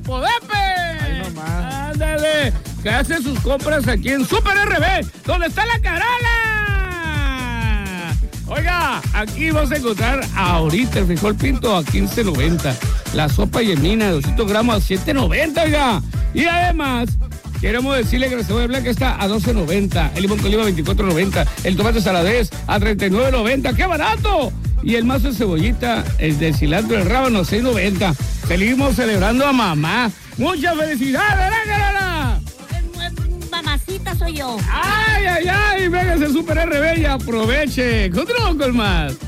Popodepe. Ahí nomás. Ándale, que hace sus compras aquí en Super RB, donde está la Carola. Oiga, aquí vas a encontrar ahorita el frijol pinto a $15.90. La sopa yemina de 200 gramos a $7.90, oiga. Y además, queremos decirle que la cebolla blanca está a $12.90. El limón con oliva a $24.90. El tomate saladez a $39.90. ¡Qué barato! Y el mazo de cebollita, el de cilantro, el rábano, $6.90. Seguimos celebrando a mamá. ¡Muchas felicidades, ¿verdad, Carola? Mamacita soy yo. ¡Ay, ay, ay! Véngase Super RB y aproveche. Continuamos con más.